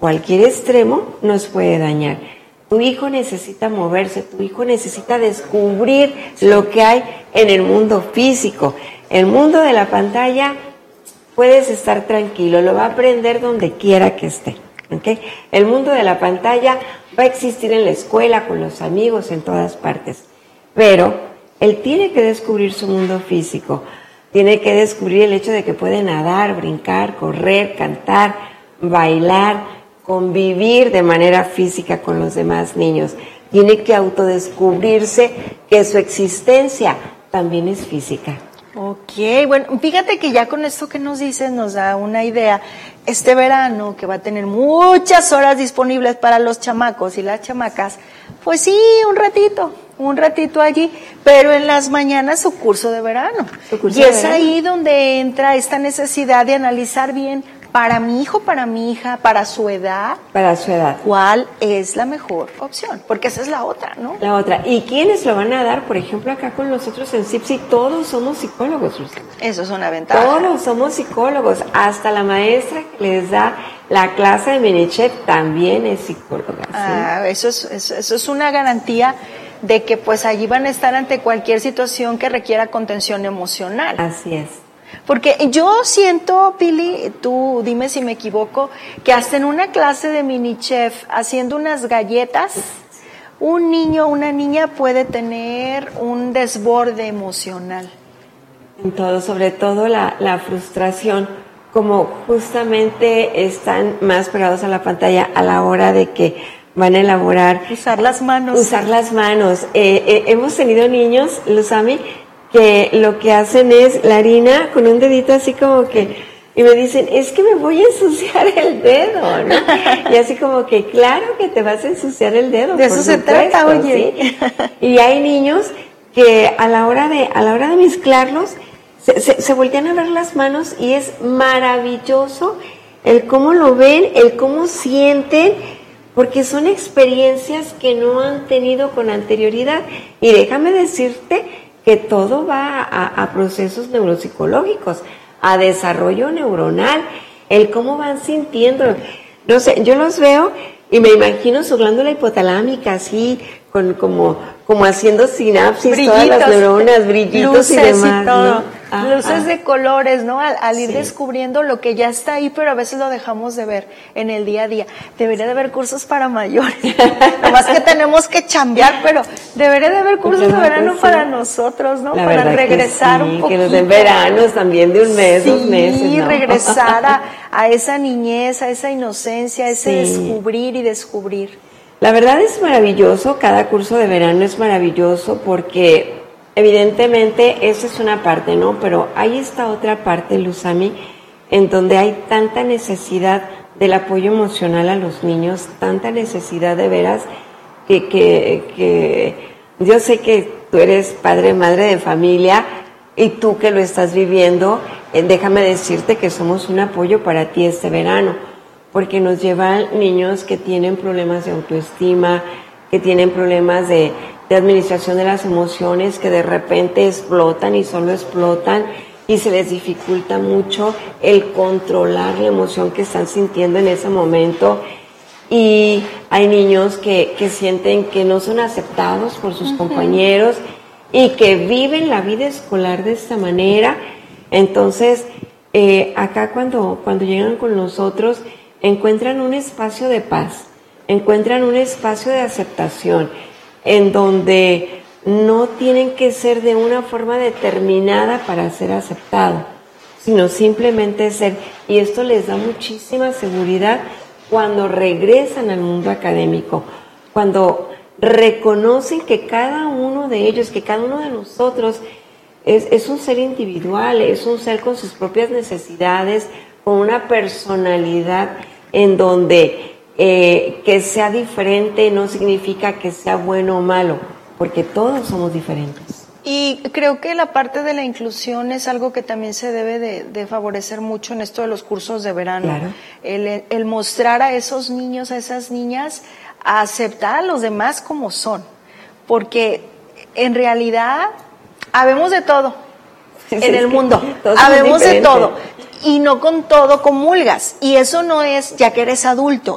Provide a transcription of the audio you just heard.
cualquier extremo nos puede dañar. Tu hijo necesita moverse, tu hijo necesita descubrir lo que hay en el mundo físico. El mundo de la pantalla, puedes estar tranquilo, lo va a aprender donde quiera que esté. ¿Okay? El mundo de la pantalla va a existir en la escuela, con los amigos, en todas partes. Pero él tiene que descubrir su mundo físico, tiene que descubrir el hecho de que puede nadar, brincar, correr, cantar, bailar, convivir de manera física con los demás niños. Tiene que autodescubrirse que su existencia también es física. Ok, bueno, fíjate que ya con esto que nos dices nos da una idea. Este verano que va a tener muchas horas disponibles para los chamacos y las chamacas, pues sí, un ratito allí, pero en las mañanas su curso de verano. Y es ahí donde entra esta necesidad de analizar bien para mi hijo, para mi hija, para su edad. Para su edad. ¿Cuál es la mejor opción? Porque esa es la otra, ¿no? La otra. ¿Y quiénes lo van a dar? Por ejemplo, acá con nosotros en CIPSI, todos somos psicólogos, Lucía. Eso es una ventaja. Todos somos psicólogos. Hasta la maestra que les da la clase de Minichef también es psicóloga. ¿Sí? Ah, eso es una garantía de que pues allí van a estar ante cualquier situación que requiera contención emocional. Así es. Porque yo siento, Pili, tú dime si me equivoco, que hasta en una clase de mini chef haciendo unas galletas, un niño o una niña puede tener un desborde emocional. En todo, sobre todo la frustración, como justamente están más pegados a la pantalla a la hora de que van a elaborar. Usar las manos. Hemos tenido niños, Luzami, que lo que hacen es la harina con un dedito así como que, y me dicen, es que me voy a ensuciar el dedo, ¿no? Y así como que, claro que te vas a ensuciar el dedo. De eso se trata, oye. ¿Sí? Y hay niños que a la hora de mezclarlos, se voltean a ver las manos y es maravilloso el cómo lo ven, el cómo sienten, porque son experiencias que no han tenido con anterioridad. Y déjame decirte que todo va a procesos neuropsicológicos, a desarrollo neuronal, el cómo van sintiendo. No sé, yo los veo y me imagino su glándula hipotalámica así, como haciendo sinapsis, brillitos, todas las neuronas, brillitos luces y demás, y todo. ¿no? Luces de colores, ¿no? Al ir descubriendo lo que ya está ahí, pero a veces lo dejamos de ver en el día a día. Debería de haber cursos para mayores. Nomás que tenemos que chambear, pero debería de haber cursos de verano para nosotros, ¿no? La para regresar que sí, un poquito. Que nos den veranos también de un mes, 2 meses, Sí, ¿no? regresar a esa niñez, a esa inocencia, a ese descubrir y descubrir. La verdad es maravilloso, cada curso de verano es maravilloso porque evidentemente esa es una parte, ¿no? Pero hay esta otra parte, Luzami, en donde hay tanta necesidad del apoyo emocional a los niños, tanta necesidad de veras que yo sé que tú eres padre, madre de familia y tú que lo estás viviendo, déjame decirte que somos un apoyo para ti este verano, porque nos llevan niños que tienen problemas de autoestima, que tienen problemas de administración de las emociones, que de repente explotan y solo explotan y se les dificulta mucho el controlar la emoción que están sintiendo en ese momento. Y hay niños que sienten que no son aceptados por sus compañeros y que viven la vida escolar de esta manera. Entonces, acá cuando llegan con nosotros, encuentran un espacio de paz, encuentran un espacio de aceptación, en donde no tienen que ser de una forma determinada para ser aceptado, sino simplemente ser. Y esto les da muchísima seguridad cuando regresan al mundo académico, cuando reconocen que cada uno de ellos, que cada uno de nosotros es un ser individual, es un ser con sus propias necesidades, con una personalidad en donde que sea diferente no significa que sea bueno o malo, porque todos somos diferentes. Y creo que la parte de la inclusión es algo que también se debe de favorecer mucho en esto de los cursos de verano. Claro. El mostrar a esos niños, a esas niñas, a aceptar a los demás como son, porque en realidad habemos de todo en el mundo, habemos de todo. Y no con todo comulgas. Y eso no es ya que eres adulto,